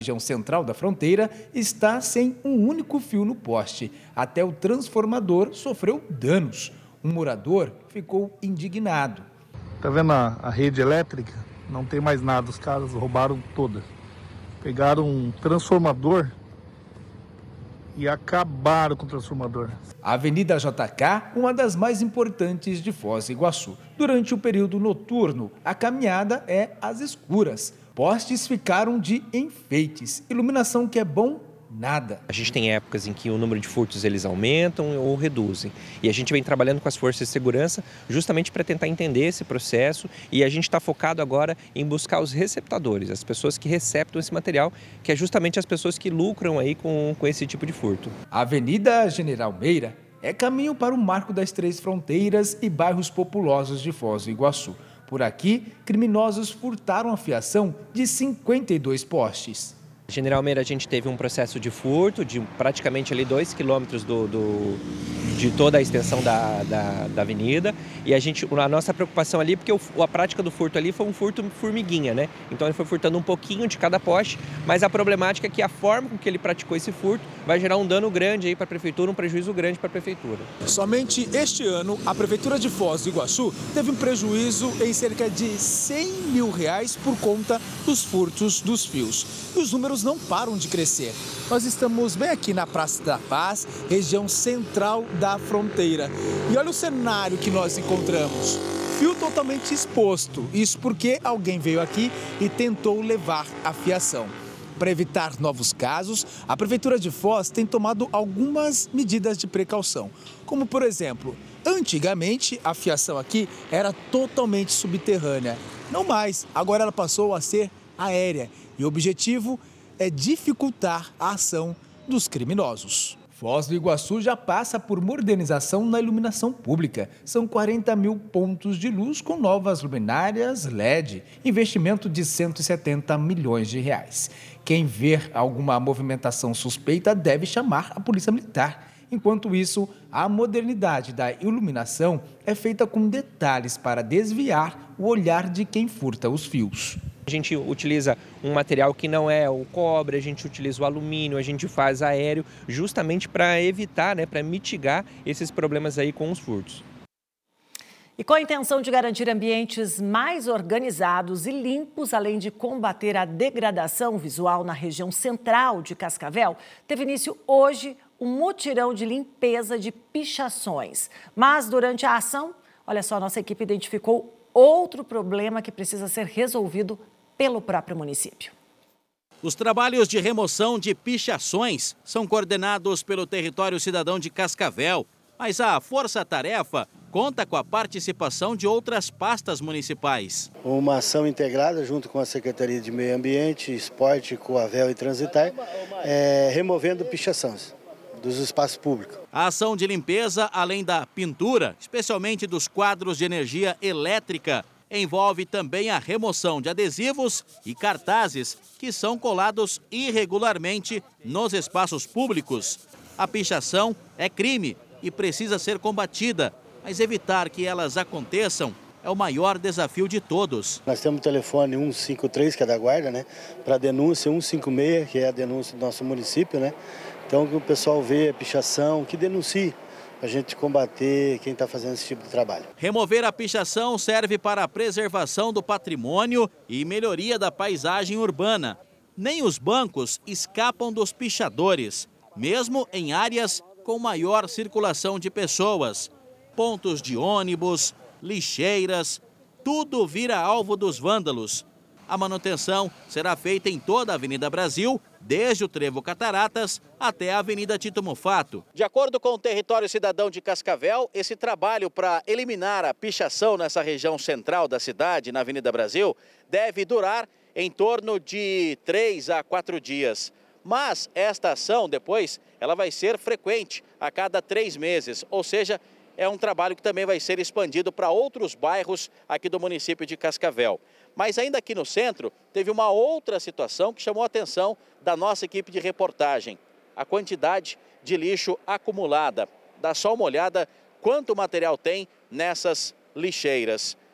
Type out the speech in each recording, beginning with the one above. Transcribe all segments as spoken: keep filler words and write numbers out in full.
A região central da fronteira está sem um único fio no poste. Até o transformador sofreu danos. Um morador ficou indignado. Tá vendo a, a rede elétrica? Não tem mais nada, os caras roubaram toda. Pegaram um transformador e acabaram com o transformador. A Avenida J K, uma das mais importantes de Foz do Iguaçu. Durante o período noturno, a caminhada é às escuras. Postes ficaram de enfeites. Iluminação que é bom, nada. A gente tem épocas em que o número de furtos eles aumentam ou reduzem. E a gente vem trabalhando com as forças de segurança justamente para tentar entender esse processo. E a gente está focado agora em buscar os receptadores, as pessoas que receptam esse material, que é justamente as pessoas que lucram aí com, com esse tipo de furto. A Avenida General Meira é caminho para o Marco das Três Fronteiras e bairros populosos de Foz do Iguaçu. Por aqui, criminosos furtaram a fiação de cinquenta e dois postes. General Meira, a gente teve um processo de furto de praticamente ali dois quilômetros do, do, de toda a extensão da, da, da avenida. E a, gente, a nossa preocupação ali, porque o, a prática do furto ali foi um furto formiguinha, né? Então ele foi furtando um pouquinho de cada poste, mas a problemática é que a forma com que ele praticou esse furto vai gerar um dano grande aí para a prefeitura, um prejuízo grande para a prefeitura. Somente este ano, a prefeitura de Foz do Iguaçu teve um prejuízo em cerca de cem mil reais por conta dos furtos dos fios. E os números não param de crescer. Nós estamos bem aqui na Praça da Paz, região central da fronteira. E olha o cenário que nós encontramos. Fio totalmente exposto. Isso porque alguém veio aqui e tentou levar a fiação. Para evitar novos casos, a Prefeitura de Foz tem tomado algumas medidas de precaução. Como, por exemplo, antigamente a fiação aqui era totalmente subterrânea. Não mais, agora ela passou a ser aérea. E o objetivo é dificultar a ação dos criminosos. Foz do Iguaçu já passa por modernização na iluminação pública. São quarenta mil pontos de luz com novas luminárias L E D. Investimento de cento e setenta milhões de reais. Quem ver alguma movimentação suspeita deve chamar a Polícia Militar. Enquanto isso, a modernidade da iluminação é feita com detalhes para desviar o olhar de quem furta os fios. A gente utiliza um material que não é o cobre, a gente utiliza o alumínio, a gente faz aéreo, justamente para evitar, né, para mitigar esses problemas aí com os furtos. E com a intenção de garantir ambientes mais organizados e limpos, além de combater a degradação visual na região central de Cascavel, teve início hoje um mutirão de limpeza de pichações. Mas durante a ação, olha só, nossa equipe identificou outro problema que precisa ser resolvido pelo próprio município. Os trabalhos de remoção de pichações são coordenados pelo Território Cidadão de Cascavel, mas a força-tarefa conta com a participação de outras pastas municipais. Uma ação integrada junto com a Secretaria de Meio Ambiente, Esporte, Coavel e Transitar, é, removendo pichações dos espaços públicos. A ação de limpeza, além da pintura, especialmente dos quadros de energia elétrica, envolve também a remoção de adesivos e cartazes que são colados irregularmente nos espaços públicos. A pichação é crime e precisa ser combatida, mas evitar que elas aconteçam é o maior desafio de todos. Nós temos o telefone cento e cinquenta e três, que é da Guarda, né? Para denúncia, cento e cinquenta e seis, que é a denúncia do nosso município, né? Então, que o pessoal vê a pichação, que denuncie, para a gente combater quem está fazendo esse tipo de trabalho. Remover a pichação serve para a preservação do patrimônio e melhoria da paisagem urbana. Nem os bancos escapam dos pichadores, mesmo em áreas com maior circulação de pessoas. Pontos de ônibus, lixeiras, tudo vira alvo dos vândalos. A manutenção será feita em toda a Avenida Brasil, desde o Trevo Cataratas até a Avenida Tito Mufato. De acordo com o Território Cidadão de Cascavel, esse trabalho para eliminar a pichação nessa região central da cidade, na Avenida Brasil, deve durar em torno de três a quatro dias. Mas esta ação, depois, ela vai ser frequente, a cada três meses, ou seja, é um trabalho que também vai ser expandido para outros bairros aqui do município de Cascavel. Mas ainda aqui no centro, teve uma outra situação que chamou a atenção da nossa equipe de reportagem. A quantidade de lixo acumulada. Dá só uma olhada quanto material tem nessas lixeiras.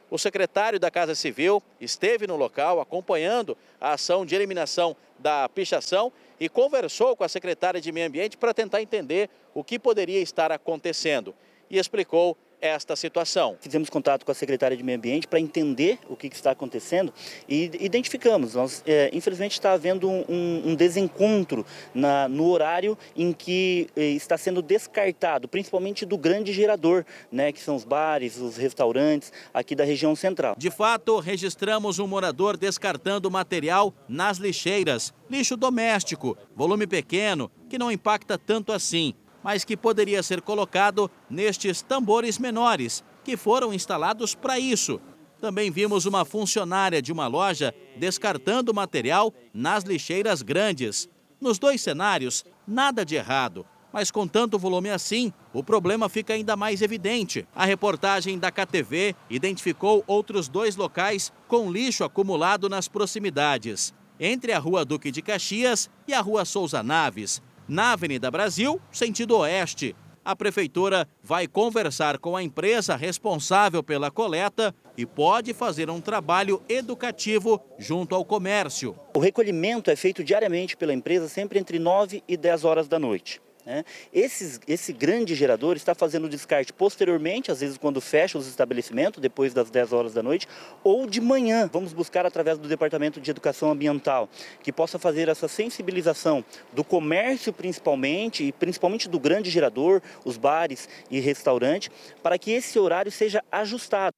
O secretário da Casa Civil esteve no local acompanhando a ação de eliminação da pichação e conversou com a secretária de Meio Ambiente para tentar entender o que poderia estar acontecendo e explicou esta situação. Fizemos contato com a secretária de Meio Ambiente para entender o que está acontecendo e identificamos. Nós, é, infelizmente, está havendo um, um desencontro na, no horário em que é, está sendo descartado, principalmente do grande gerador, né, que são os bares, os restaurantes aqui da região central. De fato, registramos um morador descartando material nas lixeiras, lixo doméstico, volume pequeno, que não impacta tanto assim, mas que poderia ser colocado nestes tambores menores, que foram instalados para isso. Também vimos uma funcionária de uma loja descartando material nas lixeiras grandes. Nos dois cenários, nada de errado, mas com tanto volume assim, o problema fica ainda mais evidente. A reportagem da K T V identificou outros dois locais com lixo acumulado nas proximidades, entre a Rua Duque de Caxias e a Rua Souza Naves, na Avenida Brasil, sentido oeste. A prefeitura vai conversar com a empresa responsável pela coleta e pode fazer um trabalho educativo junto ao comércio. O recolhimento é feito diariamente pela empresa, sempre entre nove e dez horas da noite. Esse, esse grande gerador está fazendo o descarte posteriormente, às vezes quando fecha os estabelecimentos, depois das dez horas da noite, ou de manhã. Vamos buscar através do Departamento de Educação Ambiental, que possa fazer essa sensibilização do comércio principalmente, e principalmente do grande gerador, os bares e restaurantes, para que esse horário seja ajustado.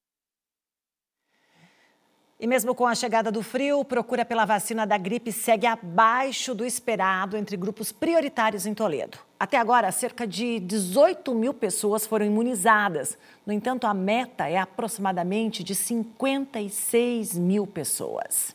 E mesmo com a chegada do frio, procura pela vacina da gripe segue abaixo do esperado entre grupos prioritários em Toledo. Até agora, cerca de dezoito mil pessoas foram imunizadas. No entanto, a meta é aproximadamente de cinquenta e seis mil pessoas.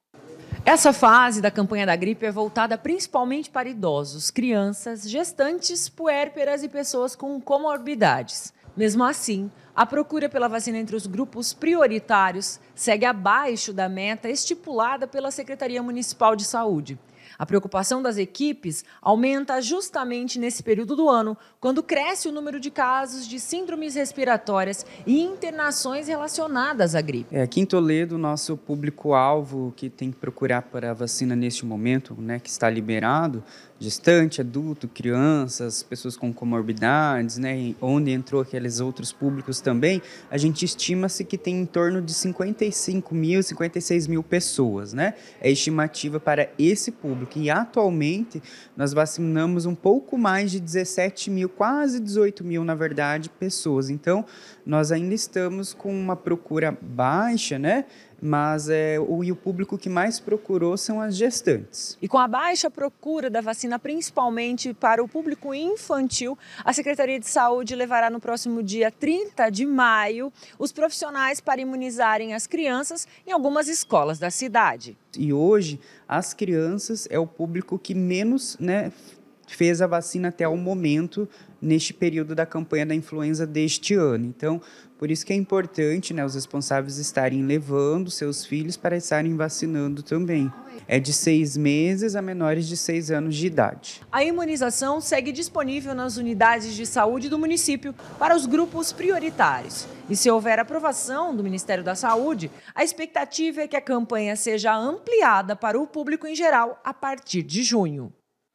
Essa fase da campanha da gripe é voltada principalmente para idosos, crianças, gestantes, puérperas e pessoas com comorbidades. Mesmo assim, a procura pela vacina entre os grupos prioritários segue abaixo da meta estipulada pela Secretaria Municipal de Saúde. A preocupação das equipes aumenta justamente nesse período do ano, quando cresce o número de casos de síndromes respiratórias e internações relacionadas à gripe. É, aqui em Toledo, nosso público-alvo que tem que procurar para a vacina neste momento, né, que está liberado, gestante, adulto, crianças, pessoas com comorbidades, né, onde entrou aqueles outros públicos também, a gente estima-se que tem em torno de cinquenta e cinco mil, cinquenta e seis mil pessoas, né? É a estimativa para esse público. E atualmente nós vacinamos um pouco mais de dezessete mil, quase dezoito mil, na verdade, pessoas. Então, nós ainda estamos com uma procura baixa, né? Mas é, o, e o público que mais procurou são as gestantes. E com a baixa procura da vacina, principalmente para o público infantil, a Secretaria de Saúde levará no próximo dia trinta de maio os profissionais para imunizarem as crianças em algumas escolas da cidade. E hoje, as crianças é o público que menos, né, fez a vacina até o momento, neste período da campanha da influenza deste ano. Então, por isso que é importante, né, os responsáveis estarem levando seus filhos para estarem vacinando também. É de seis meses a menores de seis anos de idade. A imunização segue disponível nas unidades de saúde do município para os grupos prioritários. E se houver aprovação do Ministério da Saúde, a expectativa é que a campanha seja ampliada para o público em geral a partir de junho.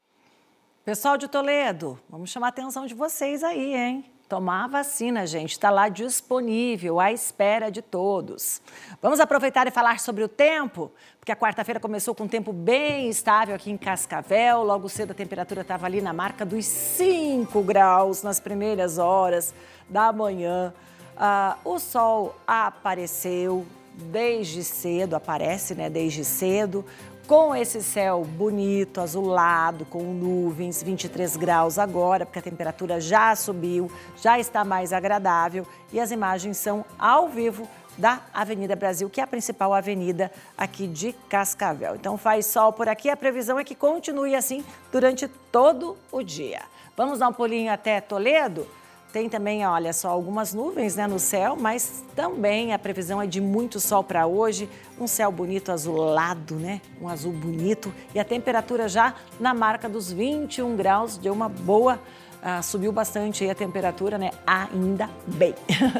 Pessoal de Toledo, vamos chamar a atenção de vocês aí, hein? Tomar a vacina, gente, está lá disponível, à espera de todos. Vamos aproveitar e falar sobre o tempo, porque a quarta-feira começou com um tempo bem estável aqui em Cascavel. Logo cedo a temperatura estava ali na marca dos cinco graus nas primeiras horas da manhã. Ah, o sol apareceu desde cedo, aparece, né, desde cedo. Com esse céu bonito, azulado, com nuvens, vinte e três graus agora, porque a temperatura já subiu, já está mais agradável. E as imagens são ao vivo da Avenida Brasil, que é a principal avenida aqui de Cascavel. Então faz sol por aqui, a previsão é que continue assim durante todo o dia. Vamos dar um pulinho até Toledo? Tem também, olha só, algumas nuvens, né, no céu, mas também a previsão é de muito sol para hoje. Um céu bonito azulado, né? Um azul bonito. E a temperatura já na marca dos vinte e um graus, deu uma boa ah, subiu bastante aí a temperatura, né? Ainda bem.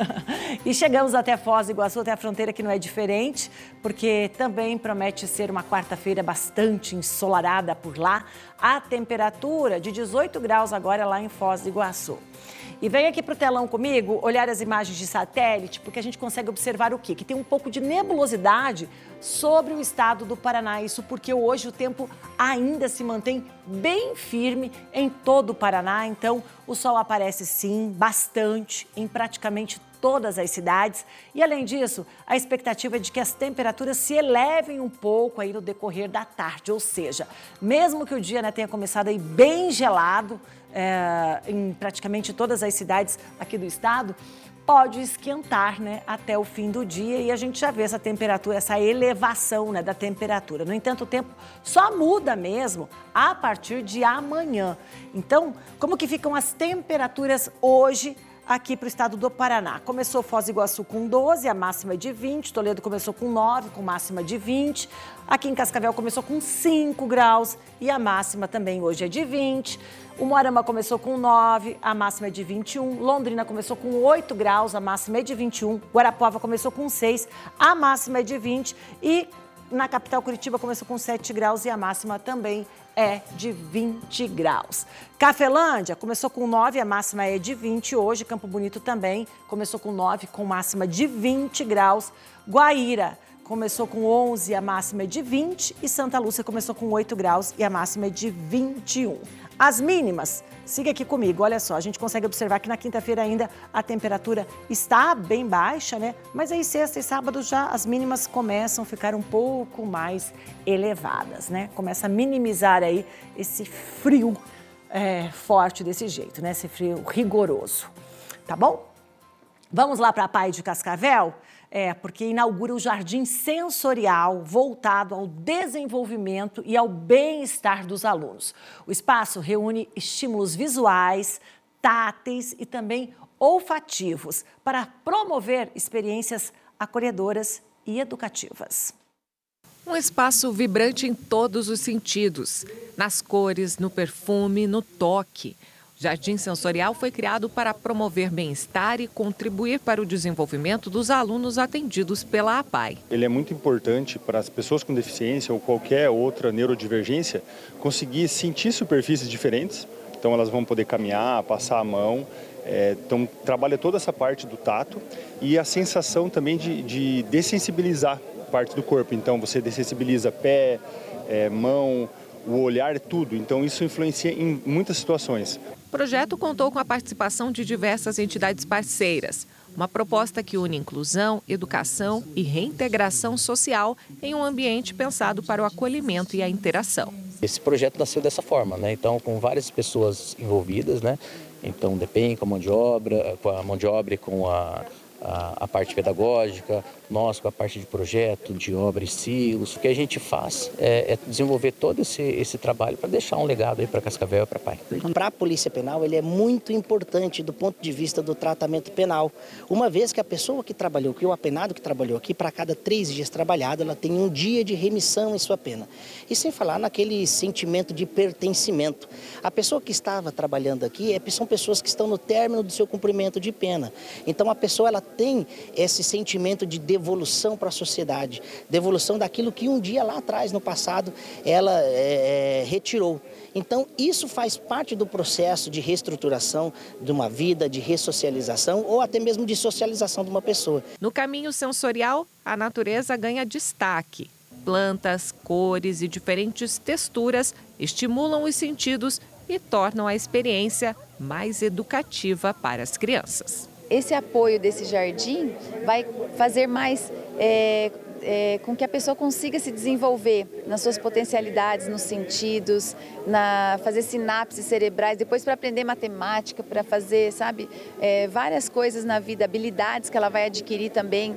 E chegamos até Foz do Iguaçu, até a fronteira, que não é diferente, porque também promete ser uma quarta-feira bastante ensolarada por lá. A temperatura de dezoito graus agora lá em Foz do Iguaçu. E vem aqui para o telão comigo olhar as imagens de satélite, porque a gente consegue observar o quê? Que tem um pouco de nebulosidade sobre o estado do Paraná. Isso porque hoje o tempo ainda se mantém bem firme em todo o Paraná. Então, o sol aparece sim, bastante, em praticamente todas as cidades. E, além disso, a expectativa é de que as temperaturas se elevem um pouco aí no decorrer da tarde. Ou seja, mesmo que o dia, né, tenha começado aí bem gelado, É, em praticamente todas as cidades aqui do estado, pode esquentar, né, até o fim do dia, e a gente já vê essa temperatura, essa elevação, né, da temperatura. No entanto, o tempo só muda mesmo a partir de amanhã. Então, como que ficam as temperaturas hoje aqui para o estado do Paraná? Começou Foz do Iguaçu com doze, a máxima é de vinte. Toledo começou com nove, com máxima de vinte. Aqui em Cascavel começou com cinco graus e a máxima também hoje é de vinte. O Moarama começou com nove, a máxima é de vinte e um. Londrina começou com oito graus, a máxima é de vinte e um. Guarapuava começou com seis, a máxima é de vinte. E na capital Curitiba começou com sete graus e a máxima também é de vinte graus. Cafelândia começou com nove, a máxima é de vinte hoje. Campo Bonito também começou com nove, com máxima de vinte graus. Guaíra começou com onze, a máxima é de vinte. E Santa Lúcia começou com oito graus e a máxima é de vinte e um. As mínimas, siga aqui comigo, olha só, a gente consegue observar que na quinta-feira ainda a temperatura está bem baixa, né? Mas aí sexta e sábado já as mínimas começam a ficar um pouco mais elevadas, né? Começa a minimizar aí esse frio é, forte desse jeito, né? Esse frio rigoroso, tá bom? Vamos lá para a Pai de Cascavel? É, porque inaugura o Jardim Sensorial voltado ao desenvolvimento e ao bem-estar dos alunos. O espaço reúne estímulos visuais, táteis e também olfativos para promover experiências acolhedoras e educativas. Um espaço vibrante em todos os sentidos, nas cores, no perfume, no toque. O Jardim Sensorial foi criado para promover bem-estar e contribuir para o desenvolvimento dos alunos atendidos pela A P A I. Ele é muito importante para as pessoas com deficiência ou qualquer outra neurodivergência conseguir sentir superfícies diferentes. Então elas vão poder caminhar, passar a mão. É, então trabalha toda essa parte do tato e a sensação também de, de dessensibilizar parte do corpo. Então você dessensibiliza pé, é, mão, o olhar, tudo. Então isso influencia em muitas situações. O projeto contou com a participação de diversas entidades parceiras. Uma proposta que une inclusão, educação e reintegração social em um ambiente pensado para o acolhimento e a interação. Esse projeto nasceu dessa forma, né? Então, com várias pessoas envolvidas, né? Então, D P E M com a mão de obra, com a mão de obra e com a, a, a parte pedagógica, nós com a parte de projeto, de obra e silos. O que a gente faz é, é desenvolver todo esse, esse trabalho para deixar um legado aí para Cascavel e para a P A I. Para a Polícia Penal, ele é muito importante do ponto de vista do tratamento penal. Uma vez que a pessoa que trabalhou aqui, o apenado que trabalhou aqui, para cada três dias trabalhado, ela tem um dia de remissão em sua pena. E sem falar naquele sentimento de pertencimento. A pessoa que estava trabalhando aqui é, são pessoas que estão no término do seu cumprimento de pena. Então a pessoa ela tem esse sentimento de devolução para a sociedade, devolução daquilo que um dia lá atrás, no passado, ela é, retirou. Então, isso faz parte do processo de reestruturação de uma vida, de ressocialização ou até mesmo de socialização de uma pessoa. No caminho sensorial, a natureza ganha destaque. Plantas, cores e diferentes texturas estimulam os sentidos e tornam a experiência mais educativa para as crianças. Esse apoio desse jardim vai fazer mais é, é, com que a pessoa consiga se desenvolver nas suas potencialidades, nos sentidos, na fazer sinapses cerebrais, depois para aprender matemática, para fazer, sabe, é, várias coisas na vida, habilidades que ela vai adquirir também,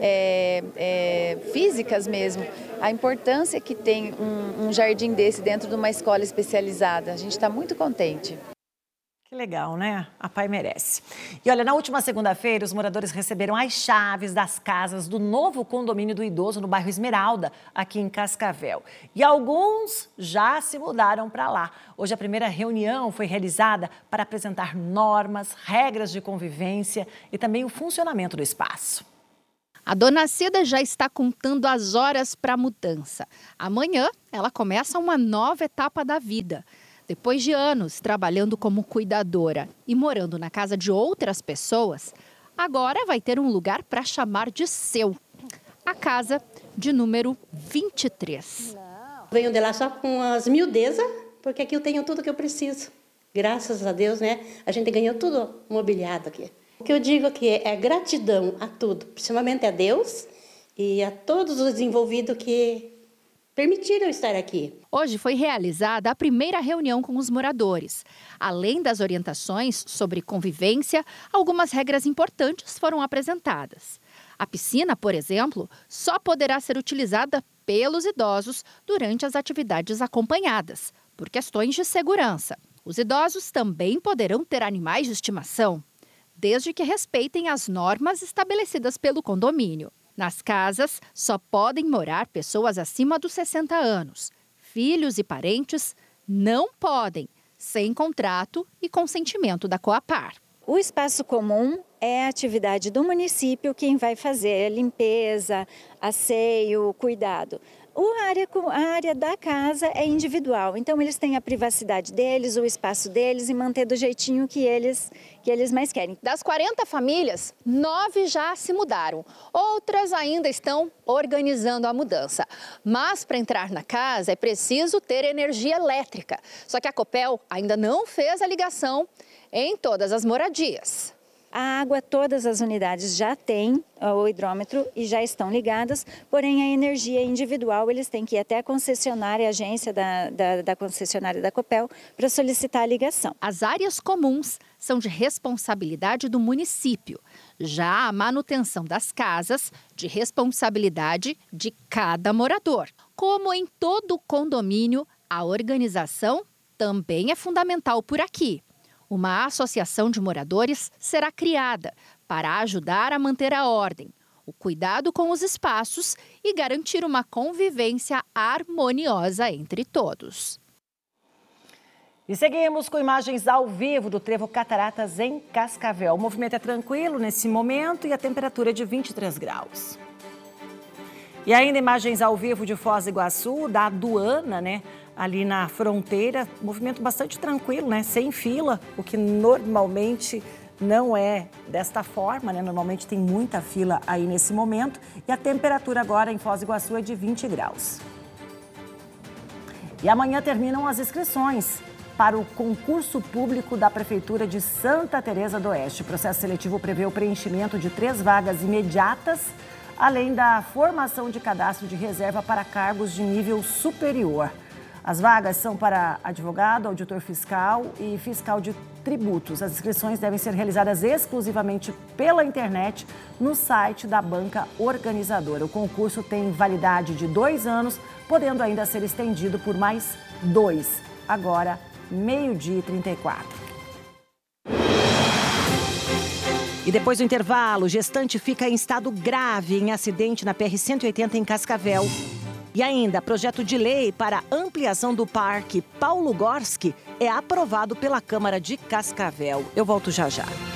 é, é, físicas mesmo. A importância que tem um, um jardim desse dentro de uma escola especializada. A gente está muito contente. Que legal, né? A Pai merece. E olha, na última segunda-feira, os moradores receberam as chaves das casas do novo condomínio do idoso no bairro Esmeralda, aqui em Cascavel. E alguns já se mudaram para lá. Hoje a primeira reunião foi realizada para apresentar normas, regras de convivência e também o funcionamento do espaço. A dona Cida já está contando as horas para a mudança. Amanhã ela começa uma nova etapa da vida. Depois de anos trabalhando como cuidadora e morando na casa de outras pessoas, agora vai ter um lugar para chamar de seu. A casa de número vinte e três. Venho de lá só com as miudezas, porque aqui eu tenho tudo que eu preciso. Graças a Deus, né? A gente ganhou tudo mobiliado aqui. O que eu digo aqui é gratidão a tudo, principalmente a Deus e a todos os envolvidos que permitiram estar aqui. Hoje foi realizada a primeira reunião com os moradores. Além das orientações sobre convivência, algumas regras importantes foram apresentadas. A piscina, por exemplo, só poderá ser utilizada pelos idosos durante as atividades acompanhadas, por questões de segurança. Os idosos também poderão ter animais de estimação, desde que respeitem as normas estabelecidas pelo condomínio. Nas casas, só podem morar pessoas acima dos sessenta anos. Filhos e parentes não podem, sem contrato e consentimento da Coapar. O espaço comum é a atividade do município quem vai fazer limpeza, asseio, cuidado. A área, a área da casa é individual, então eles têm a privacidade deles, o espaço deles e manter do jeitinho que eles, que eles mais querem. Das quarenta famílias, nove já se mudaram. Outras ainda estão organizando a mudança. Mas para entrar na casa é preciso ter energia elétrica. Só que a Copel ainda não fez a ligação em todas as moradias. A água, todas as unidades já têm o hidrômetro e já estão ligadas, porém a energia individual eles têm que ir até a concessionária, a agência da, da, da concessionária da Copel para solicitar a ligação. As áreas comuns são de responsabilidade do município. Já a manutenção das casas, de responsabilidade de cada morador. Como em todo condomínio, a organização também é fundamental por aqui. Uma associação de moradores será criada para ajudar a manter a ordem, o cuidado com os espaços e garantir uma convivência harmoniosa entre todos. E seguimos com imagens ao vivo do Trevo Cataratas em Cascavel. O movimento é tranquilo nesse momento e a temperatura é de vinte e três graus. E ainda imagens ao vivo de Foz do Iguaçu, da aduana, né? Ali na fronteira, movimento bastante tranquilo, né? Sem fila, o que normalmente não é desta forma, né? Normalmente tem muita fila aí nesse momento. E a temperatura agora em Foz do Iguaçu é de vinte graus. E amanhã terminam as inscrições para o concurso público da Prefeitura de Santa Teresa do Oeste. O processo seletivo prevê o preenchimento de três vagas imediatas, além da formação de cadastro de reserva para cargos de nível superior. As vagas são para advogado, auditor fiscal e fiscal de tributos. As inscrições devem ser realizadas exclusivamente pela internet no site da banca organizadora. O concurso tem validade de dois anos, podendo ainda ser estendido por mais dois. Agora, meio-dia e trinta e quatro. E depois do intervalo, gestante fica em estado grave em acidente na P R cento e oitenta em Cascavel. E ainda, projeto de lei para ampliação do Parque Paulo Gorski é aprovado pela Câmara de Cascavel. Eu volto já já.